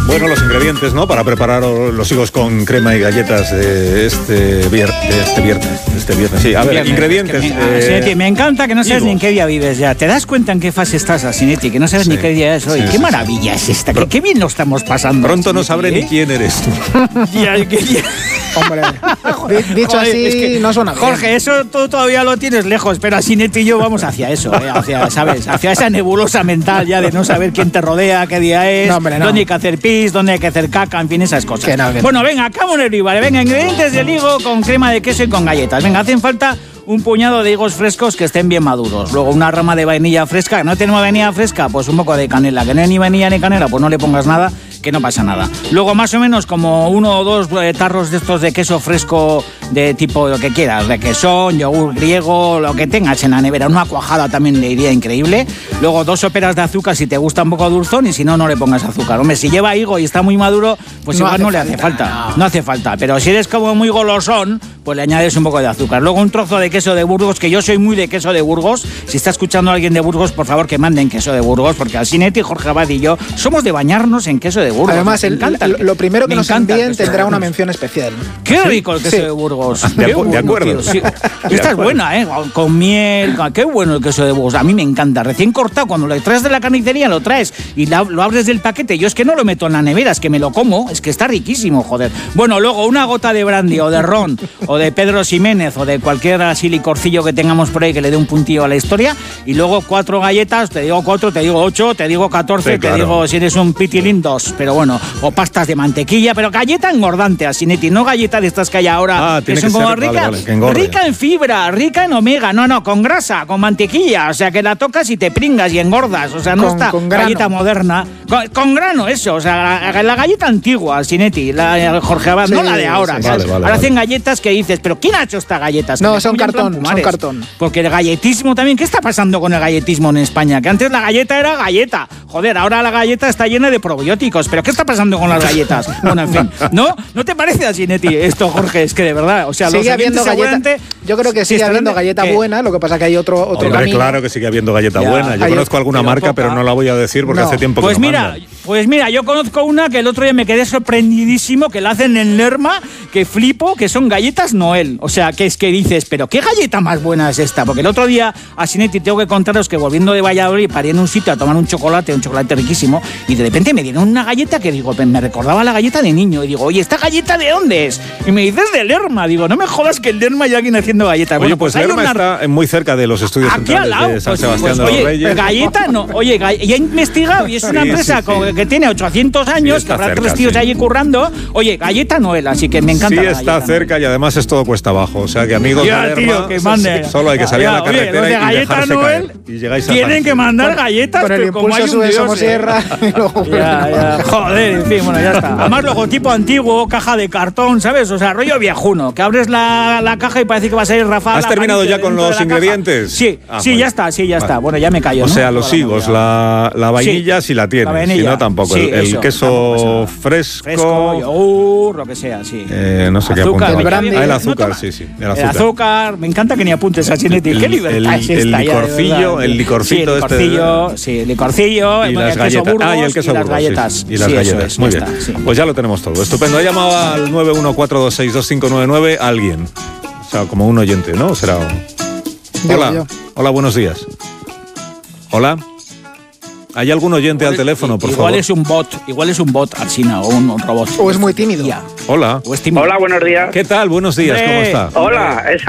Bueno, los ingredientes, ¿no? Para preparar los higos con crema y galletas de este viernes. Sí, a ver, ingredientes. Asinetti, me encanta que no sabes ni en qué día vives ya. ¿Te das cuenta en qué fase estás, Asinetti? Que no sabes ni qué día es hoy. Qué maravilla es esta. Qué bien lo estamos pasando. Pronto no sabré ni quién eres tú. Hombre, dicho así, es que, no suena bien. Jorge, eso tú todavía lo tienes lejos, pero Asinetti y yo vamos hacia eso, hacia esa nebulosa mental ya de no saber quién te rodea, qué día es, dónde hay que hacer pis, dónde hay que hacer caca, en fin, esas cosas. Bueno, venga, cámonos, vale, venga, ingredientes del higo con crema de queso y con galletas. Venga, hacen falta un puñado de higos frescos que estén bien maduros. Luego una rama de vainilla fresca. ¿No tenemos vainilla fresca? Pues un poco de canela. ¿Que no hay ni vainilla ni canela? Pues no le pongas nada, que no pasa nada. Luego más o menos como 1 o 2 tarros de estos de queso fresco de tipo lo que quieras, de quesón, yogur griego, lo que tengas en la nevera. Una cuajada también le iría increíble. Luego 2 soperas de azúcar si te gusta un poco dulzón y si no, no le pongas azúcar. Hombre, si lleva higo y está muy maduro, pues igual no le hace falta. No hace falta. Pero si eres como muy golosón, pues le añades un poco de azúcar. Luego un trozo de queso de Burgos, que yo soy muy de queso de Burgos. Si está escuchando a alguien de Burgos, por favor que manden queso de Burgos, porque Asinetti, Jorge Abad y yo somos de bañarnos en queso de Burgos. Además, lo primero que nos envíen tendrá una mención especial. Qué rico el queso de Burgos. De acuerdo. Sí. Esta es buena, con miel. Qué bueno el queso de Burgos. A mí me encanta. Recién cortado, cuando lo traes de la carnicería, lo traes y lo abres del paquete. Yo es que no lo meto en la nevera, es que me lo como. Es que está riquísimo, joder. Bueno, luego una gota de brandy o de ron o de Pedro Ximénez o de cualquier así licorcillo que tengamos por ahí que le dé un puntillo a la historia. Y luego 4 galletas, te digo 4, te digo 8, te digo 14, sí, claro. Te digo si eres un pitilín 2, pero bueno, o pastas de mantequilla, pero galleta engordante, Asinetti, no galleta de estas que hay ahora, que son como rica en fibra, rica en omega, no, con grasa, con mantequilla, o sea que la tocas y te pringas y engordas, o sea, no está galleta moderna, con grano, eso, o sea, la galleta antigua, Asinetti, la Jorge Abad, no la de ahora, ahora hacen galletas que dices, pero ¿quién ha hecho estas galletas? No, son cartón. Porque el galletismo también, ¿qué está pasando con el galletismo en España? Que antes la galleta era galleta. Joder, ahora la galleta está llena de probióticos. ¿Pero qué está pasando con las galletas? Bueno, en fin. ¿No te parece, Asinetti, esto, Jorge? Es que de verdad, o sea, sigue habiendo galleta. Yo creo que sigue habiendo galleta buena, lo que pasa que hay otro camino. Claro que sigue habiendo galleta buena. Yo conozco alguna marca, pero no la voy a decir porque hace tiempo que Pues mira, yo conozco una que el otro día me quedé sorprendidísimo, que la hacen en Lerma, que flipo, que son galletas Noel. O sea, que es que dices, ¿pero qué galleta más buena es esta? Porque el otro día, Asinetti, tengo que contaros que volviendo de Valladolid paré en un sitio a tomar un chocolate riquísimo, y de repente me dieron una galleta que digo, me recordaba la galleta de niño, y digo, oye, ¿esta galleta de dónde es? Y me dices de Lerma, digo, no me jodas que en Lerma hay alguien haciendo galletas. Oye, bueno, pues Lerma está muy cerca de los estudios centrales de San Sebastián de los Reyes. Galleta no, oye, ya he investigado y es una empresa que tiene 800 años, que habrá 3 tíos allí currando. Oye, galleta Noel, así que me encanta. Sí, está cerca y además es todo cuesta abajo, o sea que amigos de Lerma, tío, que mande. Solo hay que salir a la carretera de y dejarse Noel, caer. Y llegáis a tienen que mandar galletas, con el pero como hay un dios, Somosierra. Joder, en fin, bueno, ya está. Además, logotipo antiguo, caja de cartón, ¿sabes? O sea, rollo viejuno, que abres la caja y parece que va a salir Rafael. ¿Has terminado ya con los ingredientes? Sí, ya está. Bueno, ya me callo. O sea, los higos, la vainilla si la tienes, si no tampoco. El queso fresco, yogur, lo que sea, sí. No sé qué apuntar. El azúcar, sí. El azúcar, me encanta que ni apuntes a Asinetti. ¿Qué libertad es esta? El licorcito el licorcillo, y las galletas. Y el queso y las galletas. Y las galletas. Muy bien. Pues ya lo tenemos todo. Estupendo. Ha llamado al 914262599 alguien. O sea, como un oyente, ¿no? Será. Hola, buenos días. Hola. ¿Hay algún oyente al teléfono, por favor? Igual es un bot, Alsina, o un robot. O es muy tímido. Hola. Hola, buenos días. ¿Qué tal? Buenos días, ¿cómo está? Hola, es